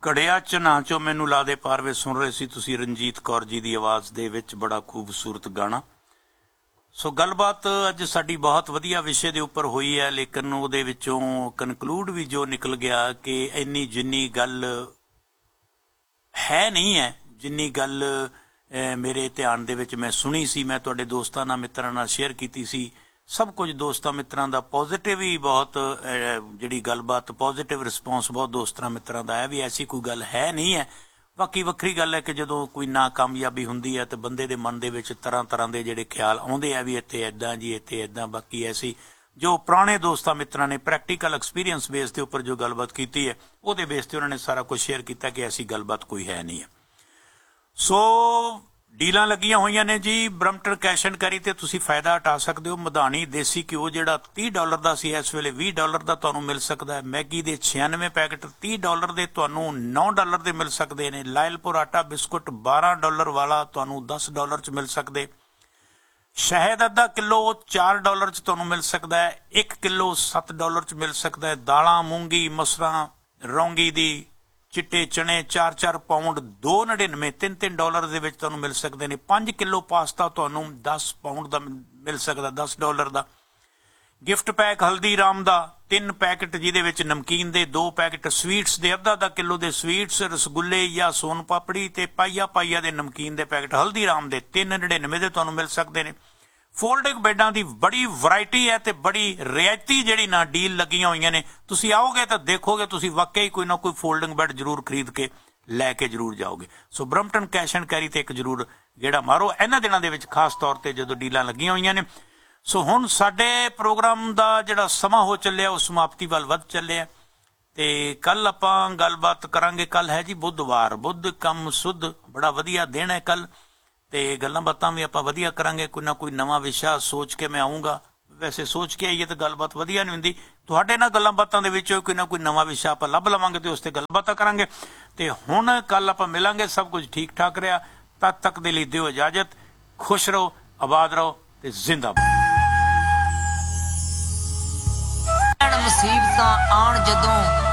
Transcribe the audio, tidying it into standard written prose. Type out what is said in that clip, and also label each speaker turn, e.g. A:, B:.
A: ਘੜਿਆ ਝਨਾ ਚੋਂ ਮੈਨੂੰ ਲਾ ਦੇ ਪਾਰਵੇ ਸੁਣ ਰਹੇ ਸੀ ਤੁਸੀਂ ਰਣਜੀਤ ਕੌਰ ਜੀ ਦੀ ਆਵਾਜ਼ ਦੇ ਵਿੱਚ ਬੜਾ ਖੂਬਸੂਰਤ ਗਾਣਾ। ਸੋ ਗੱਲਬਾਤ ਅੱਜ ਸਾਡੀ ਬਹੁਤ ਵਧੀਆ ਵਿਸ਼ੇ ਦੇ ਉੱਪਰ ਹੋਈ ਹੈ, ਲੇਕਿਨ ਉਹਦੇ ਵਿੱਚੋਂ ਕਨਕਲੂਡ ਵੀ ਜੋ ਨਿਕਲ ਗਿਆ ਕਿ ਇੰਨੀ ਜਿੰਨੀ ਗੱਲ ਹੈ ਨਹੀਂ ਹੈ ਜਿੰਨੀ ਗੱਲ ਮੇਰੇ ਧਿਆਨ ਦੇ ਵਿੱਚ ਮੈਂ ਸੁਣੀ ਸੀ, ਮੈਂ ਤੁਹਾਡੇ ਦੋਸਤਾਂ ਨਾਲ ਮਿੱਤਰਾਂ ਨਾਲ ਸ਼ੇਅਰ ਕੀਤੀ ਸੀ। ਸਭ ਕੁਝ ਦੋਸਤਾਂ ਮਿੱਤਰਾਂ ਦਾ ਪੋਜ਼ੀਟਿਵ ਹੀ ਬਹੁਤ ਜਿਹੜੀ ਗੱਲਬਾਤ ਪੋਜ਼ੀਟਿਵ ਰਿਸਪੌਂਸ ਬਹੁਤ ਦੋਸਤਾਂ ਮਿੱਤਰਾਂ ਦਾ ਹੈ ਵੀ ਐਸੀ ਕੋਈ ਗੱਲ ਹੈ ਨਹੀਂ ਹੈ। ਬਾਕੀ ਵੱਖਰੀ ਗੱਲ ਹੈ ਕਿ ਜਦੋਂ ਕੋਈ ਨਾਕਾਮਯਾਬੀ ਹੁੰਦੀ ਹੈ ਤਾਂ ਬੰਦੇ ਦੇ ਮਨ ਦੇ ਵਿੱਚ ਤਰ੍ਹਾਂ ਤਰ੍ਹਾਂ ਦੇ ਜਿਹੜੇ ਖਿਆਲ ਆਉਂਦੇ ਆ ਵੀ ਇੱਥੇ ਇੱਦਾਂ ਜੀ ਇੱਥੇ ਇੱਦਾਂ। ਬਾਕੀ ਐਸੀ ਜੋ ਪੁਰਾਣੇ ਦੋਸਤਾਂ ਮਿੱਤਰਾਂ ਨੇ ਪ੍ਰੈਕਟੀਕਲ ਐਕਸਪੀਰੀਅੰਸ ਬੇਸ ਦੇ ਉੱਪਰ ਜੋ ਗੱਲਬਾਤ ਕੀਤੀ ਹੈ ਉਹਦੇ ਬੇਸ ਤੇ ਉਹਨਾਂ ਨੇ ਸਾਰਾ ਕੁਝ ਸ਼ੇਅਰ ਕੀਤਾ ਕਿ ਐਸੀ ਗੱਲਬਾਤ ਕੋਈ ਹੈ ਨਹੀਂ ਹੈ। ਸੋ ਡੀਲਾਂ ਲੱਗੀਆਂ ਹੋਈਆਂ ਨੇ ਜੀ ਬਰਮਟਨ ਕੈਸ਼ ਐਂਡ ਕੈਰੀ ਤੇ ਤੁਸੀਂ ਫਾਇਦਾ ਉਠਾ ਸਕਦੇ ਹੋ। ਮਧਾਣੀ ਦੇਸੀ ਘਿਓ ਜਿਹੜਾ $30 ਦਾ ਸੀ ਇਸ ਵੇਲੇ $20 ਦਾ ਤੁਹਾਨੂੰ ਮਿਲ ਸਕਦਾ ਹੈ। ਮੈਗੀ ਦੇ 96 ਪੈਕਟ $30 ਦੇ ਤੁਹਾਨੂੰ $9 ਦੇ ਮਿਲ ਸਕਦੇ ਨੇ। ਲਾਇਲਪੁਰ ਆਟਾ ਬਿਸਕੁਟ $12 ਵਾਲਾ ਤੁਹਾਨੂੰ $10 ਚ ਮਿਲ ਸਕਦੇ। ਸ਼ਹਿਦ ਅੱਧਾ ਕਿਲੋ $4 ਚ ਤੁਹਾਨੂੰ ਮਿਲ ਸਕਦਾ ਹੈ। 1 ਕਿਲੋ $7 ਚ ਮਿਲ ਸਕਦਾ ਹੈ। ਦਾਲਾਂ ਮੂੰਗੀ ਮਸਰਾਂ ਰੌਂਗੀ ਦੀ ਚਿੱਟੇ ਚਣੇ 4-4 ਪਾਉਂਡ $2.99 $3 ਦੇ ਵਿੱਚ ਤੁਹਾਨੂੰ ਮਿਲ ਸਕਦੇ ਨੇ। 5 ਕਿਲੋ ਪਾਸਤਾ ਤੁਹਾਨੂੰ 10 ਪਾਉਂਡ ਦਾ ਮਿਲ ਸਕਦਾ $10 ਦਾ। ਗਿਫਟ ਪੈਕ ਹਲਦੀਰਾਮ ਦਾ 3 ਪੈਕਟ ਜਿਹਦੇ ਵਿੱਚ ਨਮਕੀਨ ਦੇ 2 ਪੈਕਟ ਸਵੀਟਸ ਦੇ ਅੱਧਾ ਕਿਲੋ ਦੇ ਸਵੀਟਸ ਰਸਗੁੱਲੇ ਜਾਂ ਸੋਨ ਪਾਪੜੀ ਤੇ ਪਾਈਆ ਦੇ ਨਮਕੀਨ ਦੇ ਪੈਕਟ ਹਲਦੀਰਾਮ ਦੇ $3.99 ਦੇ ਤੁਹਾਨੂੰ ਮਿਲ ਸਕਦੇ ਨੇ। ਫੋਲਡਿੰਗ ਬੈੱਡਾਂ ਦੀ ਬੜੀ ਵੈਰਾਈਟੀ ਹੈ ਤੇ ਬੜੀ ਰਿਆਇਤੀ ਜਿਹੜੀ ਨਾ ਡੀਲ ਲੱਗੀਆਂ ਹੋਈਆਂ ਨੇ। ਤੁਸੀਂ ਆਓਗੇ ਤਾਂ ਦੇਖੋਗੇ ਤੁਸੀਂ ਵਾਕਈ ਕੋਈ ਨਾ ਕੋਈ ਫੋਲਡਿੰਗ ਬੈੱਡ ਜ਼ਰੂਰ ਖਰੀਦ ਕੇ ਲੈ ਕੇ ਜ਼ਰੂਰ ਜਾਓਗੇ। ਸੋ ਬਰਮਟਨ ਕੈਸ਼ ਐਂਡ ਕੈਰੀ ਤੇ ਇੱਕ ਜ਼ਰੂਰ ਜਿਹੜਾ ਮਾਰੋ ਇਹਨਾਂ ਦਿਨਾਂ ਦੇ ਵਿੱਚ ਖਾਸ ਤੌਰ ਤੇ ਜਦੋਂ ਡੀਲਾਂ ਲੱਗੀਆਂ ਹੋਈਆਂ ਨੇ। ਸੋ ਹੁਣ ਸਾਡੇ ਪ੍ਰੋਗਰਾਮ ਦਾ ਜਿਹੜਾ ਸਮਾਂ ਹੋ ਚੱਲਿਆ ਉਹ ਸਮਾਪਤੀ ਵੱਲ ਵੱਧ ਚੱਲਿਆ ਤੇ ਕੱਲ ਆਪਾਂ ਗੱਲਬਾਤ ਕਰਾਂਗੇ। ਕੱਲ ਹੈ ਜੀ ਬੁੱਧਵਾਰ, ਬੁੱਧ ਕੰਮ ਸੁੱਧ, ਬੜਾ ਵਧੀਆ ਦਿਨ ਹੈ ਕੱਲ ਤੇ ਗੱਲਾਂ ਬਾਤਾਂ ਵੀ ਆਪਾਂ ਵਧੀਆ ਕਰਾਂਗੇ। ਕੋਈ ਨਾ ਕੋਈ ਨਵਾਂ ਵਿਸ਼ਾ ਸੋਚ ਕੇ ਮੈਂ ਆਊਂਗਾ। ਵੈਸੇ ਸੋਚ ਕੇ ਆਈਏ ਤਾਂ ਗੱਲਬਾਤ ਵਧੀਆ ਨਹੀਂ ਹੁੰਦੀ। ਤੁਹਾਡੇ ਨਾਲ ਗੱਲਾਂ ਬਾਤਾਂ ਦੇ ਵਿੱਚ ਕੋਈ ਨਾ ਕੋਈ ਨਵਾਂ ਵਿਸ਼ਾ ਆਪਾਂ ਲੱਭ ਲਵਾਂਗੇ ਤੇ ਉਸ ਤੇ ਗੱਲਬਾਤਾਂ ਕਰਾਂਗੇ। ਤੇ ਹੁਣ ਕੱਲ ਆਪਾਂ ਮਿਲਾਂਗੇ। ਸਭ ਕੁਝ ਠੀਕ ਠਾਕ ਰਿਹਾ। ਤਦ ਤੱਕ ਦੇ ਲਈ ਦਿਓ ਇਜਾਜ਼ਤ। ਖੁਸ਼ ਰਹੋ, ਆਬਾਦ ਰਹੋ ਤੇ ਜ਼ਿੰਦਾਬਾਦ।
B: ਮੁਸੀਬਤਾਂ ਆਣ ਜਦੋਂ